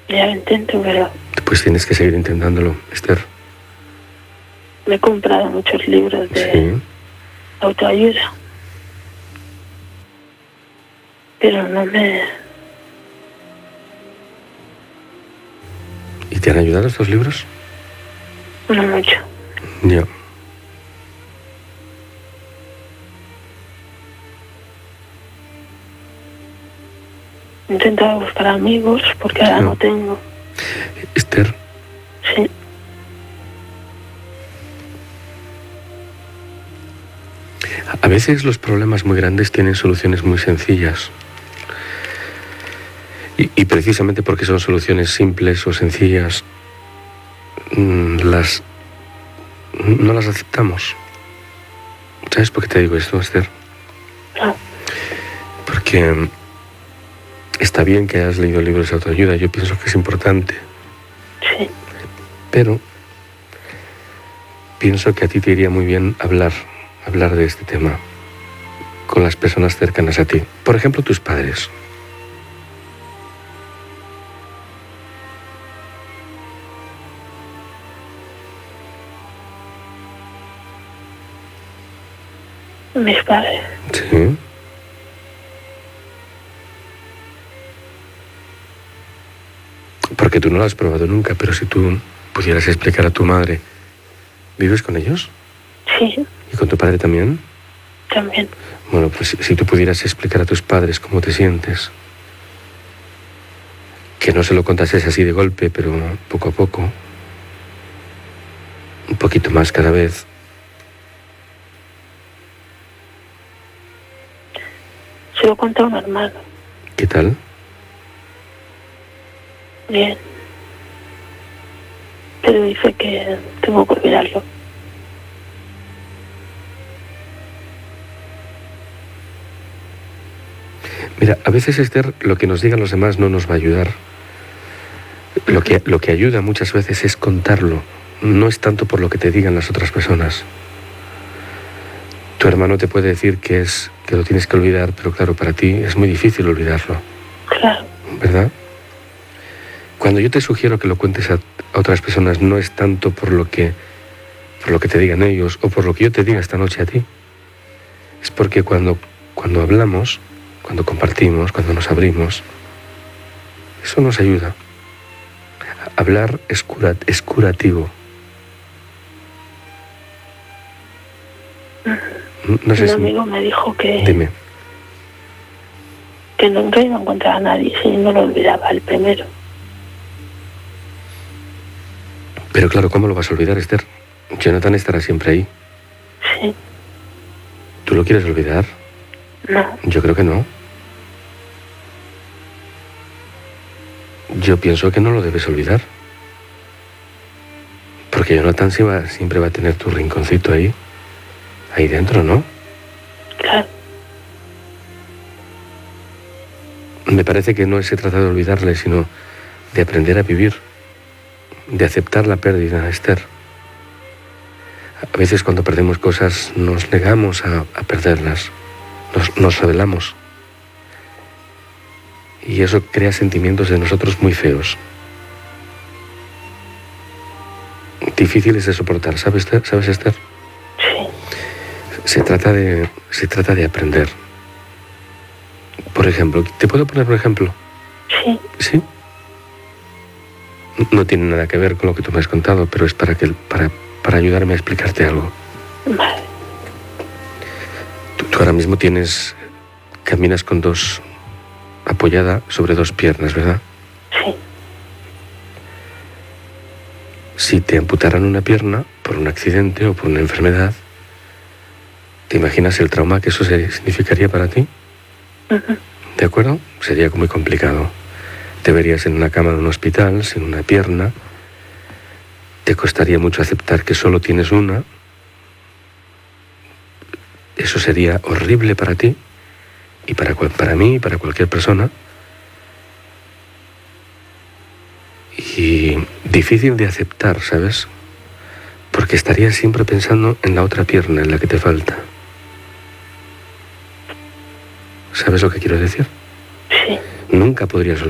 Ya lo intento, pero Pues tienes que seguir intentándolo, Esther. me he comprado muchos libros de Sí. autoayuda. Pero no me... ¿Y te han ayudado estos libros? no mucho. Ya. He intentado buscar amigos porque ahora no tengo. Esther, Sí, a veces los problemas muy grandes tienen soluciones muy sencillas. Y precisamente porque son soluciones simples o sencillas, no las aceptamos. ¿Sabes por qué te digo esto, Esther? claro. Porque está bien que hayas leído libros de autoayuda, yo pienso que es importante, Sí, pero pienso que a ti te iría muy bien hablar de este tema con las personas cercanas a ti. Por ejemplo, tus padres. mis padres. Sí. Porque tú no lo has probado nunca, pero si tú pudieras explicar a tu madre, ¿vives con ellos? Sí, ¿Y con tu padre también? también. Bueno, pues si tú pudieras explicar a tus padres cómo te sientes, que no se lo contases así de golpe, pero poco a poco, un poquito más cada vez. Se lo cuenta a un hermano. ¿Qué tal? Bien. Pero dice que tengo que olvidarlo. Mira, a veces, Esther, lo que nos digan los demás no nos va a ayudar. Lo que ayuda muchas veces es contarlo. No es tanto por lo que te digan las otras personas. Tu hermano te puede decir que lo tienes que olvidar, pero claro, para ti es muy difícil olvidarlo, Claro, ¿verdad? Cuando yo te sugiero que lo cuentes a otras personas, no es tanto por lo que te digan ellos o por lo que yo te diga esta noche a ti. Es porque cuando hablamos, cuando compartimos, cuando nos abrimos, eso nos ayuda. Hablar es curativo. No sé un si... amigo me dijo Dime. que nunca iba a encontrar a nadie si no lo olvidaba el primero. Pero claro, ¿cómo lo vas a olvidar, Esther? Jonathan estará siempre ahí. Sí, ¿Tú lo quieres olvidar? no, Yo creo que no. Yo pienso que no lo debes olvidar. Porque Jonathan siempre va a tener tu rinconcito ahí dentro, ¿no? claro, Me parece que no se trata de olvidarle, sino de aprender a vivir, de aceptar la pérdida, Esther. A veces cuando perdemos cosas nos negamos a perderlas, nos rebelamos. Y eso crea sentimientos de nosotros muy feos. Difíciles de soportar, ¿sabes, Esther? sí, Se trata de aprender. Por ejemplo, ¿te puedo poner un ejemplo? sí, ¿Sí? No tiene nada que ver con lo que tú me has contado, pero es para ayudarme a explicarte algo. vale, Tú ahora mismo caminas apoyada sobre dos piernas, ¿verdad? sí, Si te amputaran una pierna por un accidente o por una enfermedad, ¿te imaginas el trauma que eso significaría para ti? ¿De acuerdo? Sería muy complicado. Te verías en una cama de un hospital, sin una pierna. Te costaría mucho aceptar que solo tienes una. Eso sería horrible para ti y para mí y para cualquier persona. Y difícil de aceptar, ¿sabes? Porque estarías siempre pensando en la otra pierna, en la que te falta. ¿Sabes lo que quiero decir? sí. Nunca podrías